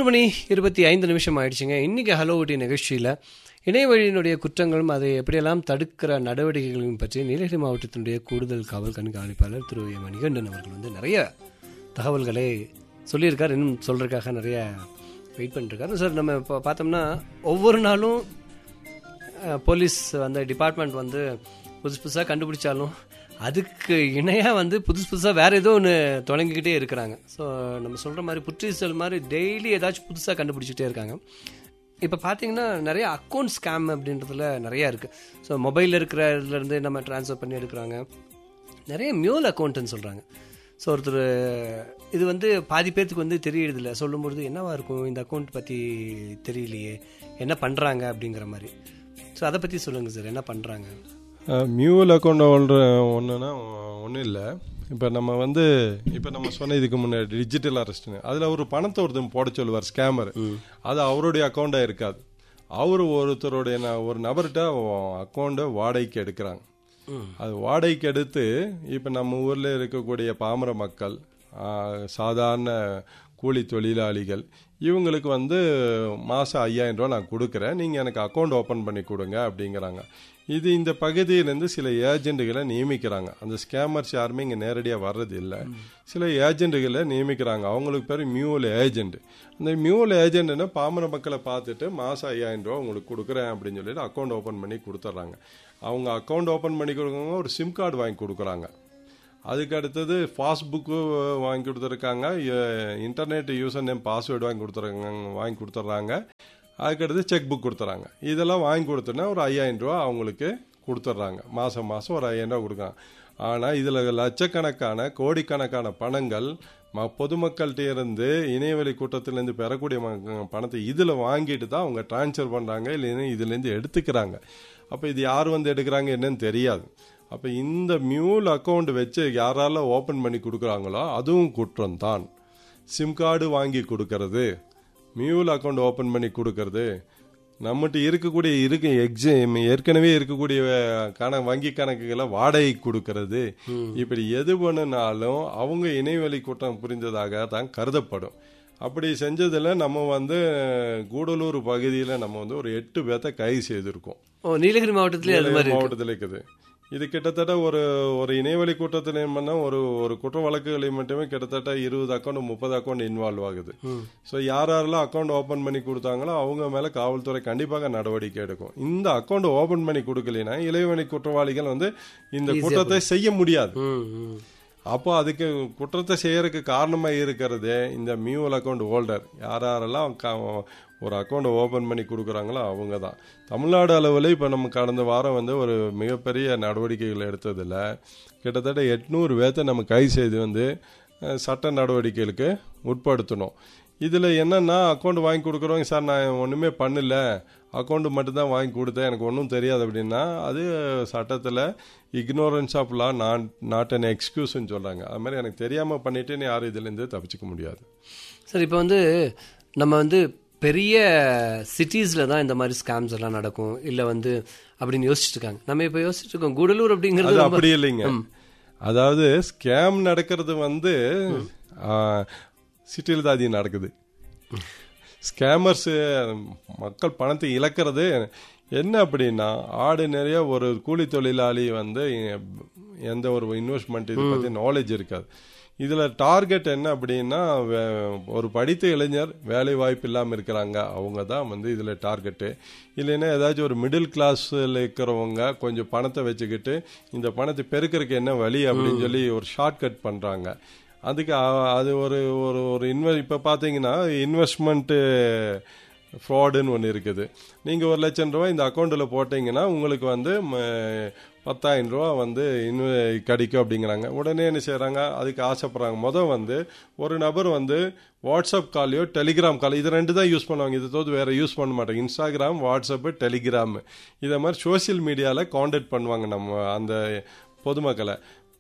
3:25 ஆயிடுச்சுங்க. இன்றைக்கி ஹலோ ஊட்டி நிகழ்ச்சியில் இணையவழியினுடைய குற்றங்களும் அதை எப்படியெல்லாம் தடுக்கிற நடவடிக்கைகளையும் பற்றி நீலகிரி மாவட்டத்தினுடைய கூடுதல் காவல் கண்காணிப்பாளர் திரு மணிகண்டன் அவர்கள் நிறைய தகவல்களை சொல்லியிருக்கார். இன்னும் சொல்கிறதுக்காக நிறைய வெயிட் பண்ணிருக்காரு. சார், நம்ம இப்போ பார்த்தோம்னா ஒவ்வொரு நாளும் போலீஸ் டிபார்ட்மெண்ட் புதுசு புதுசாக கண்டுபிடிச்சாலும் அதுக்கு இணையாக புதுசு புதுசாக வேறு ஏதோ ஒன்று தொடங்கிக்கிட்டே இருக்கிறாங்க. ஸோ நம்ம சொல்கிற மாதிரி புற்றீசல் மாதிரி டெய்லி ஏதாச்சும் புதுசாக கண்டுபிடிச்சிட்டே இருக்காங்க. இப்போ பார்த்தீங்கன்னா நிறைய அக்கௌண்ட் ஸ்கேம் அப்படின்றதுல நிறையா இருக்குது. ஸோ மொபைலில் இருக்கிறதுலேருந்து நம்ம ட்ரான்ஸ்ஃபர் பண்ணி எடுக்கிறாங்க. நிறைய மியூல் அக்கௌண்ட்டுன்னு சொல்கிறாங்க. ஸோ ஒருத்தர் இது பாதி பேர்த்துக்கு தெரியறதில்ல. சொல்லும்பொழுது என்னவா இருக்கும், இந்த அக்கௌண்ட் பற்றி தெரியலையே, என்ன பண்ணுறாங்க அப்படிங்கிற மாதிரி. ஸோ அதை பற்றி சொல்லுங்கள் சார், என்ன பண்ணுறாங்க? மியூவல் அக்கௌண்ட் ஒன்றுனா ஒன்றும் இல்லை. இப்போ நம்ம சொன்ன இதுக்கு முன்னாடி டிஜிட்டல் அரெஸ்ட்னு அதில் ஒரு பணத்தை ஒருத்தர் போட சொல்லுவார் ஸ்கேமர். அது அவருடைய அக்கௌண்ட்டாக இருக்காது. ஒருத்தருடைய ஒரு நபர்கிட்ட அக்கௌண்ட்டை வாடகைக்கு எடுக்கிறாங்க. அது வாடகைக்கு எடுத்து இப்போ நம்ம ஊரில் இருக்கக்கூடிய பாமர மக்கள், சாதாரண கூலி தொழிலாளிகள், இவங்களுக்கு மாதம் 5000 ரூபா நான் கொடுக்குறேன், நீங்கள் எனக்கு அக்கௌண்ட் ஓப்பன் பண்ணி கொடுங்க அப்படிங்கிறாங்க. இது இந்த பகுதியிலேருந்து சில ஏஜென்ட்டுகளை நியமிக்கிறாங்க. அந்த ஸ்கேமர்ஸ் யாருமே இங்கே நேரடியாக வர்றது இல்லை. சில ஏஜென்ட்டுகளை நியமிக்கிறாங்க. அவங்களுக்கு பேர் மியூவல் ஏஜென்ட். அந்த மியூவல் ஏஜென்ட்னா பாமர மக்களை பார்த்துட்டு மாதம் 5000 ரூபா உங்களுக்கு கொடுக்குறேன் அப்படின்னு சொல்லிட்டு அக்கௌண்ட் ஓப்பன் பண்ணி கொடுத்துட்றாங்க. அவங்க அக்கௌண்ட் ஓப்பன் பண்ணி கொடுக்குறவங்க ஒரு சிம் கார்டு வாங்கி கொடுக்குறாங்க. அதுக்கு அடுத்தது பாஸ்புக்கு வாங்கி கொடுத்துருக்காங்க. இன்டர்நெட் யூசர் நேம் பாஸ்வேர்டு வாங்கி கொடுத்துட்றாங்க. அதுக்கடுத்து செக் புக் கொடுத்துட்றாங்க. இதெல்லாம் வாங்கி கொடுத்தோன்னா ஒரு 5000 ரூபா அவங்களுக்கு கொடுத்துட்றாங்க. மாதம் ஒரு 5000 ரூபா கொடுக்குறாங்க. ஆனால் இதில் லட்சக்கணக்கான கோடிக்கணக்கான பணங்கள் பொதுமக்கள்கிட்ட இருந்து இணையவழி கூட்டத்திலேருந்து பெறக்கூடிய பணத்தை இதில் வாங்கிட்டு தான் அவங்க டிரான்ஸ்ஃபர் பண்ணுறாங்க, இல்லைன்னா இதுலேருந்து எடுத்துக்கிறாங்க. அப்போ இது யார் எடுக்கிறாங்க என்னன்னு தெரியாது. அப்போ இந்த மியூல் அக்கௌண்ட் வச்சு யாரால ஓப்பன் பண்ணி கொடுக்குறாங்களோ அதுவும் குற்றம் தான். சிம் கார்டு வாங்கி கொடுக்கறது, மியூல் அக்கௌண்ட் ஓப்பன் பண்ணி கொடுக்கறது, நம்மகிட்ட இருக்கக்கூடிய ஏற்கனவே இருக்கக்கூடிய வங்கி கணக்குகளை வாடகை கொடுக்கறது, இப்படி எது பண்ணுனாலும் அவங்க இணையவழி குற்றம் புரிந்ததாக தான் கருதப்படும். அப்படி செஞ்சதில் நம்ம கூடலூர் பகுதியில் நம்ம ஒரு 8 பேர்த்த கைது செய்திருக்கோம். நீலகிரி மாவட்டத்தில் இருக்குது. இது கிட்டத்தட்ட ஒரு இணையவழி கூட்டத்தில் ஒரு குற்ற வழக்குகளை மட்டுமே கிட்டத்தட்ட 20 அக்கௌண்ட் 30 அக்கௌண்ட் இன்வால்வ் ஆகுது. ஸோ யாரெல்லாம் அக்கௌண்ட் ஓப்பன் பண்ணி கொடுத்தாங்களோ அவங்க மேலே காவல்துறை கண்டிப்பாக நடவடிக்கை எடுக்கும். இந்த அக்கௌண்ட் ஓப்பன் பண்ணி கொடுக்கலைன்னா இளைவழி குற்றவாளிகள் இந்த குற்றத்தை செய்ய முடியாது. அப்போ அதுக்கு குற்றத்தை செய்யறதுக்கு காரணமாக இருக்கிறதே இந்த மியூவல் அக்கௌண்ட் ஹோல்டர். யாரெல்லாம் ஒரு அக்கௌண்ட் ஓப்பன் பண்ணி கொடுக்குறாங்களோ அவங்க தான். தமிழ்நாடு அளவில் இப்போ நம்ம கடந்த வாரம் ஒரு மிகப்பெரிய நடவடிக்கைகள் எடுத்ததில் கிட்டத்தட்ட 800 பேர்த்த நம்ம கைது செய்து சட்ட நடவடிக்கைகளுக்கு உட்படுத்தணும். இதில் என்னென்னா அக்கௌண்ட் வாங்கி கொடுக்குறவங்க, சார் நான் ஒன்றுமே பண்ணல, அக்கௌண்ட் மட்டும்தான் வாங்கி கொடுத்தேன், எனக்கு ஒன்றும் தெரியாது அப்படின்னா அது சட்டத்தில் ignorance of law not an எக்ஸ்கியூஸ்ன்னு சொல்கிறாங்க. அது மாதிரி எனக்கு தெரியாமல் பண்ணிவிட்டு யாரும் இதுலேருந்து தப்பிச்சிக்க முடியாது. சார், இப்போ நம்ம பெரிய சிட்டிஸில் தான் இந்த மாதிரி ஸ்கேம்ஸ் எல்லாம் நடக்கும் இல்லை அப்படின்னு யோசிச்சுட்டு இருக்காங்க. நம்ம இப்போ யோசிச்சுட்டு இருக்கோம் கூடலூர் அப்படிங்கிறது அப்படி இல்லைங்க. அதாவது ஸ்கேம் நடக்கிறது சிட்டியில் தான் அதிகம் நடக்குது. ஸ்கேமர்ஸ் மக்கள் பணத்தை இழக்கிறது என்ன அப்படின்னா, ஆர்டினரியா ஒரு கூலி தொழிலாளி எந்த ஒரு இன்வெஸ்ட்மெண்ட் இதை பற்றி நாலேஜ் இருக்காது. இதில் டார்கெட் என்ன அப்படின்னா, ஒரு படித்த இளைஞர் வேலை வாய்ப்பு இல்லாமல் இருக்கிறாங்க, அவங்க தான் இதில் டார்கெட்டு. இல்லைன்னா ஏதாச்சும் ஒரு மிடில் கிளாஸில் இருக்கிறவங்க கொஞ்சம் பணத்தை வச்சுக்கிட்டு இந்த பணத்தை பெருக்கிறதுக்கு என்ன வழி அப்படின்னு சொல்லி ஒரு ஷார்ட் கட் பண்ணுறாங்க. அதுக்கு அது ஒரு இப்போ பார்த்தீங்கன்னா இன்வெஸ்ட்மெண்ட்டு ஃப்ராடுன்னு ஒன்று இருக்குது. நீங்கள் 1 லட்சம் ரூபா இந்த அக்கௌண்ட்டில் போட்டிங்கன்னா உங்களுக்கு 10,000 ரூபா கிடைக்கும் அப்படிங்கிறாங்க. உடனே என்ன செய்கிறாங்க, அதுக்கு ஆசைப்படுறாங்க. ஒரு நபர் வாட்ஸ்அப் காலையோ டெலிகிராம் கால், இது 2 தான் யூஸ் பண்ணுவாங்க. இதை தோது வேறு யூஸ் பண்ண மாட்டாங்க. இன்ஸ்டாகிராம், வாட்ஸ்அப்பு, டெலிகிராம், இதை மாதிரி சோசியல் மீடியாவில் காண்டாக்ட் பண்ணுவாங்க நம்ம அந்த பொதுமக்களை.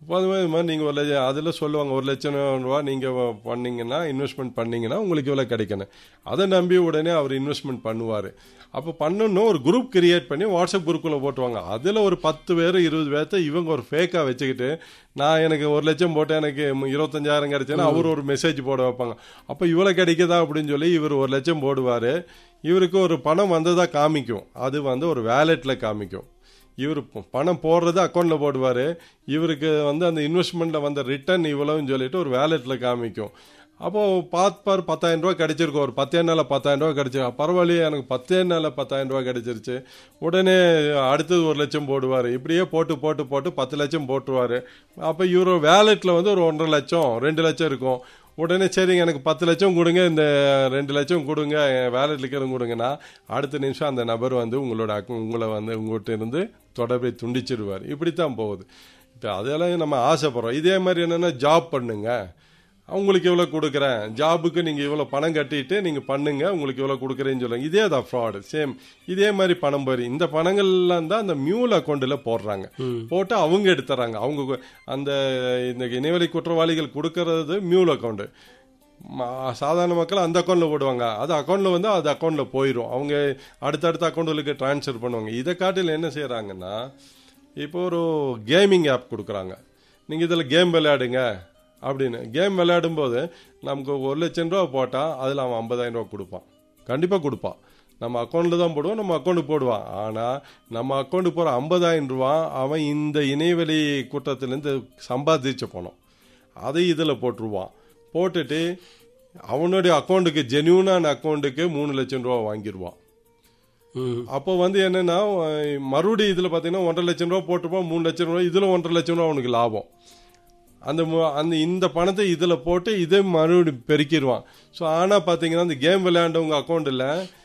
இப்போ அது மாதிரி நீங்கள் ஒரு லட்சம் அதில் சொல்லுவாங்க 1 லட்சம் ரூபா நீங்கள் பண்ணீங்கன்னா இன்வெஸ்ட்மெண்ட் பண்ணீங்கன்னா உங்களுக்கு இவ்வளோ கிடைக்கணும். அதை நம்பி உடனே அவர் இன்வெஸ்ட்மெண்ட் பண்ணுவார். அப்போ பண்ணணும் ஒரு குரூப் கிரியேட் பண்ணி வாட்ஸ்அப் குரூப்பில் போட்டுவாங்க. அதில் ஒரு 10 பேர் 20 பேர்த்த இவங்க ஒரு ஃபேக்காக வச்சுக்கிட்டு நான் எனக்கு 1 லட்சம் போட்டேன் எனக்கு 25,000 கிடைச்சேன்னா அவர் ஒரு மெசேஜ் போட வைப்பாங்க. அப்போ இவ்வளோ கிடைக்குதா அப்படின்னு சொல்லி இவர் 1 லட்சம் போடுவார். இவருக்கு ஒரு பணம் வந்ததாக காமிக்கும். அது வந்து ஒரு வேலெட்டில் காமிக்கும். இவர் பணம் போடுறது அக்கௌண்ட்டில் போடுவார். இவருக்கு வந்து அந்த இன்வெஸ்ட்மெண்ட்டில் வந்த ரிட்டர்ன் இவ்வளோன்னு சொல்லிட்டு ஒரு வேலெட்டில் காமிக்கும். அப்போது பார்ப்பார் 10,000 ரூபா கிடைச்சிருக்கும். ஒரு 10 நாளில் 10,000 ரூபா கிடைச்சிருக்கும். பரவாயில்லையே எனக்கு 10 நாளில் 10,000 ரூபா கிடைச்சிருச்சு. உடனே அடுத்தது 1 லட்சம் போடுவார். இப்படியே போட்டு போட்டு போட்டு 10 லட்சம் போட்டுருவார். அப்போ இவர் வேலெட்டில் வந்து ஒரு 1.5 லட்சம் 2 லட்சம் இருக்கும். உடனே சரிங்க எனக்கு 10 லட்சம் கொடுங்க, இந்த 2 லட்சம் கொடுங்க, வேலெட்டில் இருக்கிறது கொடுங்கன்னா அடுத்த நிமிஷம் அந்த நபர் வந்து உங்களை வந்து உங்கள்கிட்ட இருந்து தொடர்பை துண்டிச்சிருவார். இப்படித்தான் போகுது. இப்போ அதெல்லாம் நம்ம ஆசைப்படுறோம். இதே மாதிரி என்னென்னா ஜாப் பண்ணுங்க, உங்களுக்கு இவ்வளோ கொடுக்குறேன், ஜாபுக்கு நீங்கள் இவ்வளோ பணம் கட்டிட்டு நீங்கள் பண்ணுங்க, உங்களுக்கு இவ்வளோ கொடுக்குறேன்னு சொல்லுவாங்க. இதே தான் ஃப்ராடு. சேம் இதே மாதிரி பணம் போய் இந்த பணங்கள்லாம் தான் அந்த மியூல் அக்கௌண்ட்டில் போடுறாங்க. போட்டு அவங்க எடுத்துறாங்க. அவங்க அந்த இந்த இணையவழி குற்றவாளிகள் கொடுக்கறது மியூல் அக்கௌண்ட்டு. சாதாரண மக்கள் அந்த அக்கௌண்ட்டில் போடுவாங்க. அது அக்கௌண்ட்டில் வந்து அது அக்கௌண்ட்டில் போயிடும். அவங்க அடுத்தடுத்த அக்கௌண்ட்டுகளுக்கு ட்ரான்ஸ்ஃபர் பண்ணுவாங்க. இதை காட்டில் என்ன செய்கிறாங்கன்னா இப்போ ஒரு கேமிங் ஆப் கொடுக்குறாங்க. நீங்கள் இதில் கேம் விளையாடுங்க அப்படின்னு. கேம் விளையாடும்போது நமக்கு 1 லட்சம் ரூபா போட்டால் அதில் அவன் 50,000 ரூபா கொடுப்பான். கண்டிப்பாக கொடுப்பான். நம்ம அக்கௌண்ட்டில் தான் போடுவோம், நம்ம அக்கௌண்ட்டுக்கு போடுவான். ஆனால் நம்ம அக்கௌண்ட்டுக்கு போகிற 50,000 ரூபா அவன் இந்த இணையவெளி கூட்டத்திலேருந்து சம்பாதிச்ச பணம். அதை இதில் போட்டுருவான். போட்டுட்டு அவனுடைய அக்கௌண்ட்டுக்கு ஜென்யூனான அக்கௌண்ட்டுக்கு 3 லட்சம் ரூபா வாங்கிடுவான். அப்போ வந்து என்னன்னா மறுபடியும் இதில் பார்த்தீங்கன்னா 1.5 லட்சம் ரூபா போட்டுருப்பான், 3 லட்சம் ரூபா, இதில் 1.5 லட்சம் ரூபா அவனுக்கு லாபம். அந்த இந்த பணத்தை இதில் போட்டு இதை மறுபடியும் பெருக்கிடுவான். ஸோ ஆனால் பார்த்தீங்கன்னா இந்த கேம் விளையாண்டவங்க அக்கௌண்ட்டில்